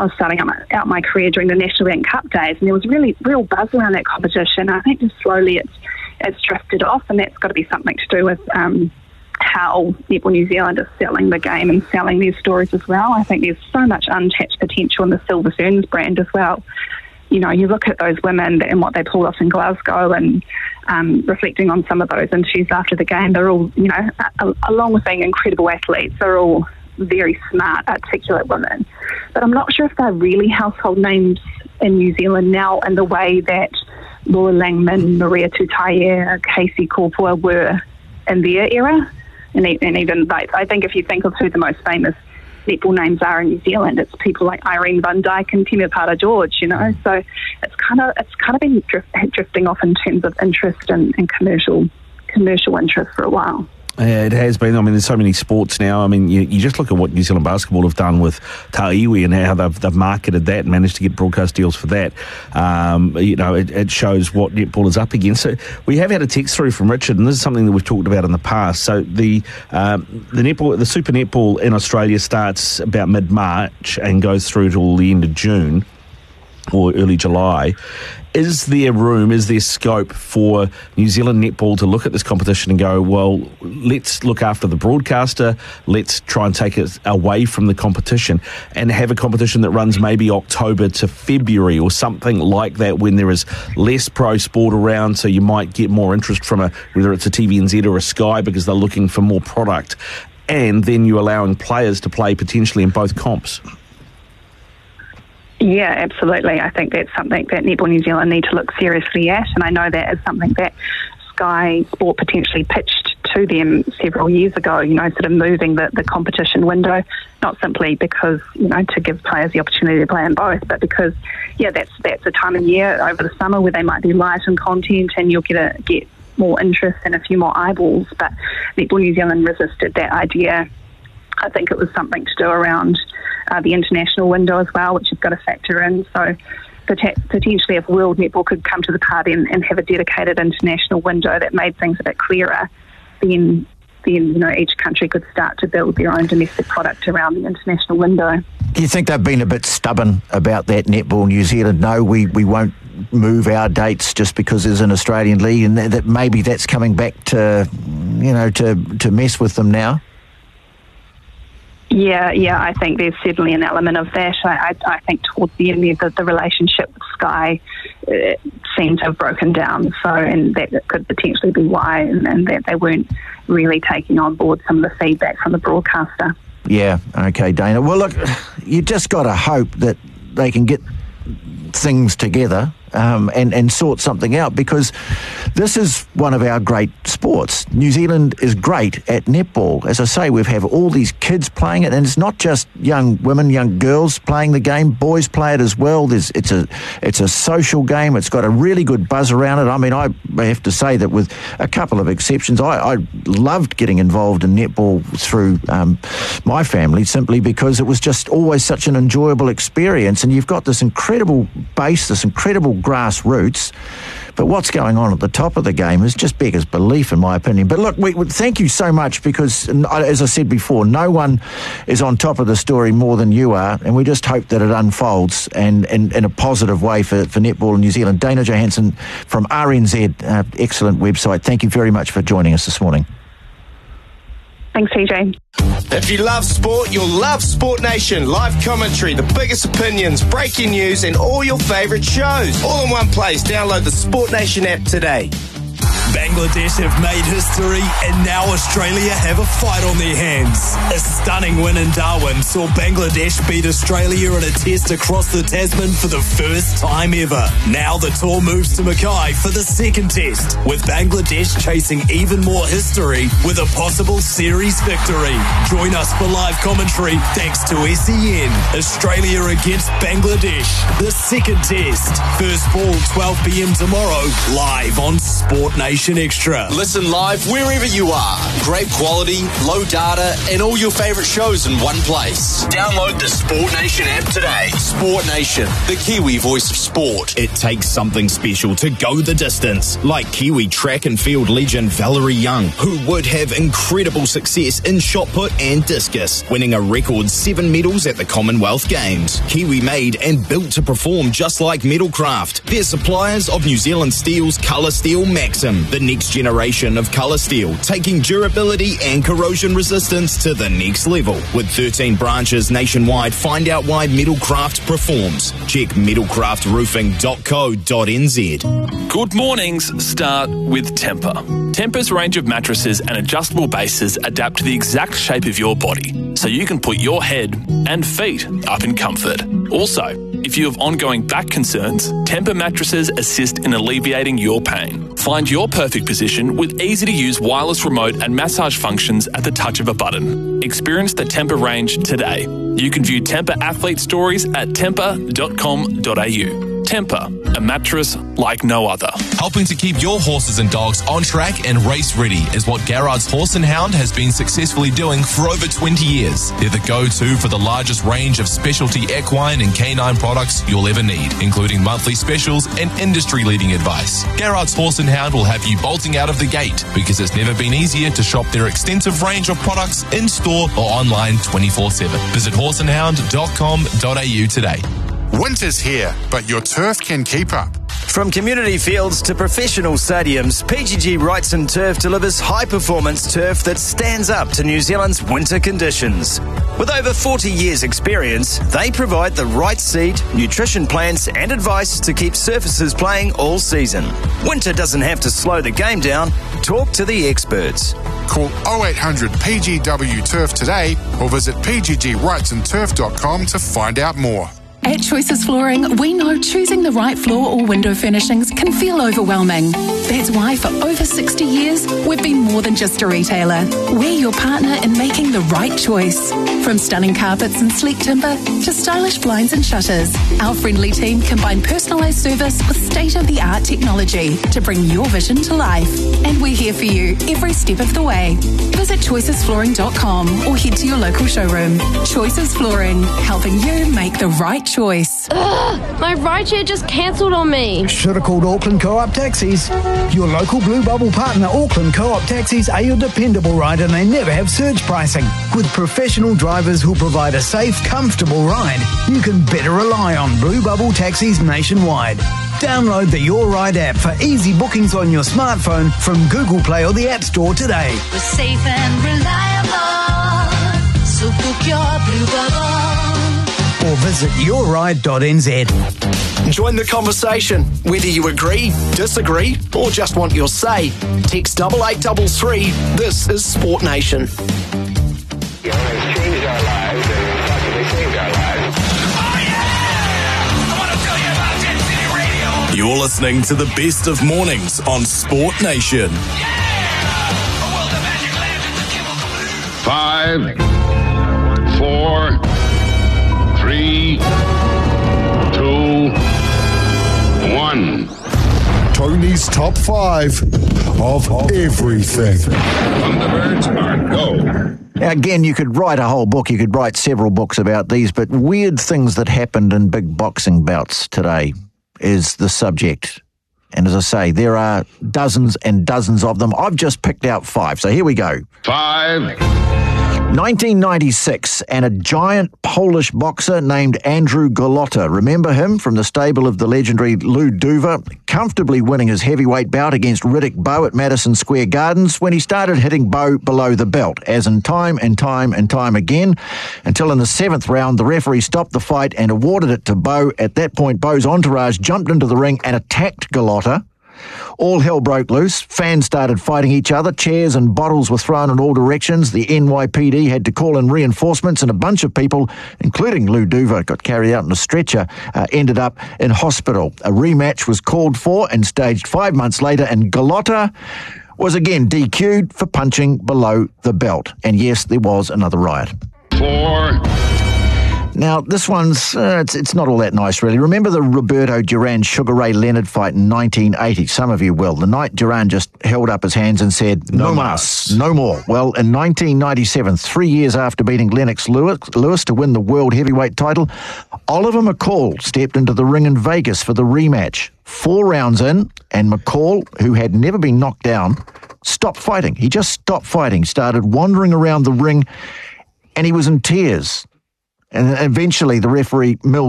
I was starting out my career during the National Bank Cup days, and there was real buzz around that competition. I think just slowly it's drifted off, and that's got to be something to do with how Netball New Zealand is selling the game and selling their stories as well. I think there's so much untapped potential in the Silver Ferns brand as well. You know, you look at those women and what they pulled off in Glasgow, and reflecting on some of those interviews after the game, they're all, you know, along with being incredible athletes, they're all very smart, articulate women. But I'm not sure if they're really household names in New Zealand now in the way that Laura Langman, Maria Tutaia, Casey Korpua were in their era. And even, I think if you think of who the most famous netball names are in New Zealand, it's people like Irene Van Dyke and Tina Parra-George, you know. So it's kind of been drifting off in terms of interest and commercial interest for a while. Yeah, it has been. I mean, there's so many sports now. I mean, you just look at what New Zealand Basketball have done with Ta'iwi and how they've marketed that and managed to get broadcast deals for that. You know, it shows what netball is up against. So we have had a text through from Richard, and this is something that we've talked about in the past. So the netball, the Super Netball in Australia starts about mid-March and goes through till the end of June or early July. Is there room, is there scope for New Zealand netball to look at this competition and go, well, let's look after the broadcaster, let's try and take it away from the competition and have a competition that runs maybe October to February or something like that, when there is less pro sport around, so you might get more interest from whether it's a TVNZ or a Sky, because they're looking for more product, and then you're allowing players to play potentially in both comps? Yeah, absolutely. I think that's something that Netball New Zealand need to look seriously at, and I know that is something that Sky Sport potentially pitched to them several years ago, you know, sort of moving the competition window, not simply because, you know, to give players the opportunity to play in both, but because, yeah, that's a time of year over the summer where they might be light in content and you'll get more interest and a few more eyeballs. But Netball New Zealand resisted that idea. I think it was something to do around the international window as well, which you've got to factor in. So potentially if World Netball could come to the party and have a dedicated international window that made things a bit clearer, then you know, each country could start to build their own domestic product around the international window. Do you think they've been a bit stubborn about that, Netball New Zealand? No, we won't move our dates just because there's an Australian league, and that maybe that's coming back to, you know, to mess with them now? Yeah, I think there's certainly an element of that. I think towards the end there, the relationship with Sky seemed to have broken down, and that could potentially be why, and that they weren't really taking on board some of the feedback from the broadcaster. Yeah, okay, Dana. Well, look, you just got to hope that they can get things together and sort something out, because this is one of our great sports. New Zealand is great at netball. As I say, we have all these kids playing it, and it's not just young women, young girls playing the game. Boys play it as well. It's a social game. It's got a really good buzz around it. I mean, I have to say that with a couple of exceptions, I loved getting involved in netball through my family, simply because it was just always such an enjoyable experience, and you've got this incredible base, this incredible grassroots, but what's going on at the top of the game is just beggars belief, in my opinion. But look, we thank you so much, because, as I said before, no one is on top of the story more than you are, and we just hope that it unfolds and in a positive way for netball in New Zealand. Dana Johansson from RNZ, excellent website. Thank you very much for joining us this morning. Thanks, TJ. If you love sport, you'll love Sport Nation. Live commentary, the biggest opinions, breaking news, and all your favourite shows. All in one place. Download the Sport Nation app today. Bangladesh have made history, and now Australia have a fight on their hands. A stunning win in Darwin saw Bangladesh beat Australia in a test across the Tasman for the first time ever. Now the tour moves to Mackay for the second test, with Bangladesh chasing even more history with a possible series victory. Join us for live commentary thanks to SEN. Australia against Bangladesh, the second test. First ball 12 p.m. tomorrow, live on Sport Nation. Nation Extra. Listen live wherever you are. Great quality, low data, and all your favourite shows in one place. Download the Sport Nation app today. Sport Nation, the Kiwi voice of sport. It takes something special to go the distance, like Kiwi track and field legend Valerie Young, who would have incredible success in shot put and discus, winning a record 7 medals at the Commonwealth Games. Kiwi made and built to perform just like Metalcraft. They're suppliers of New Zealand Steel's Colour Steel Maxim, the next generation of colour steel, taking durability and corrosion resistance to the next level. With 13 branches nationwide, find out why Metalcraft performs. Check metalcraftroofing.co.nz. Good mornings start with Tempur. Tempur's range of mattresses and adjustable bases adapt to the exact shape of your body, so you can put your head and feet up in comfort. Also, if you have ongoing back concerns, Tempur mattresses assist in alleviating your pain. Find your perfect position with easy-to-use wireless remote and massage functions at the touch of a button. Experience the Tempur range today. You can view Tempur athlete stories at tempur.com.au. Tempur, a mattress like no other. Helping to keep your horses and dogs on track and race ready is what Garrard's Horse and Hound has been successfully doing for over 20 years. They're the go-to for the largest range of specialty equine and canine products you'll ever need, including monthly specials and industry-leading advice. Garrard's Horse and Hound will have you bolting out of the gate because it's never been easier to shop their extensive range of products in-store or online 24/7. Visit horseandhound.com.au today. Winter's here, but your turf can keep up. From community fields to professional stadiums, PGG Wrightson Turf delivers high-performance turf that stands up to New Zealand's winter conditions. With over 40 years' experience, they provide the right seed, nutrition plans and advice to keep surfaces playing all season. Winter doesn't have to slow the game down. Talk to the experts. Call 0800 PGW Turf today or visit pggwrightsonturf.com to find out more. At Choices Flooring, we know choosing the right floor or window furnishings can feel overwhelming. That's why for over 60 years, we've been more than just a retailer. We're your partner in making the right choice. From stunning carpets and sleek timber to stylish blinds and shutters, our friendly team combine personalised service with state-of-the-art technology to bring your vision to life. And we're here for you every step of the way. Visit choicesflooring.com or head to your local showroom. Choices Flooring, helping you make the right choice. Ugh, my rideshare just cancelled on me. Should have called Auckland Co-op Taxis. Your local Blue Bubble partner, Auckland Co-op Taxis, are your dependable ride and they never have surge pricing. With professional drivers who'll provide a safe, comfortable ride, you can better rely on Blue Bubble Taxis nationwide. Download the Your Ride app for easy bookings on your smartphone from Google Play or the App Store today. We're safe and reliable, so book your Blue Bubble. Or visit yourride.nz. Join the conversation. Whether you agree, disagree, or just want your say, text 8833. This is Sport Nation. It's changed our lives and possibly saved our lives. Oh yeah! I want to tell you about Jet City Radio. You're listening to the best of mornings on Sport Nation. Yeah! 5, 4, 3, 2, 1. Tony's top 5 of everything. Thunderbirds are go. Again, you could write a whole book. You could write several books about these, but weird things that happened in big boxing bouts today is the subject. And as I say, there are dozens and dozens of them. I've just picked out 5. So here we go. 5. 1996, and a giant Polish boxer named Andrew Golota. Remember him from the stable of the legendary Lou Duva, comfortably winning his heavyweight bout against Riddick Bowe at Madison Square Gardens when he started hitting Bowe below the belt, as in time and time and time again, until in the 7th round the referee stopped the fight and awarded it to Bowe. At that point, Bowe's entourage jumped into the ring and attacked Golota. All hell broke loose. Fans started fighting each other. Chairs and bottles were thrown in all directions. The NYPD had to call in reinforcements, and a bunch of people, including Lou Duva, got carried out in a stretcher, ended up in hospital. A rematch was called for and staged 5 months later, and Golota was again DQ'd for punching below the belt. And yes, there was another riot. 4. Now, this one's, it's not all that nice, really. Remember the Roberto Duran Sugar Ray Leonard fight in 1980? Some of you will. The night Duran just held up his hands and said, no mas, no more. Well, in 1997, 3 years after beating Lennox Lewis to win the world heavyweight title, Oliver McCall stepped into the ring in Vegas for the rematch. 4 rounds in, and McCall, who had never been knocked down, stopped fighting. He just stopped fighting, started wandering around the ring, and he was in tears. And eventually the referee, Mills,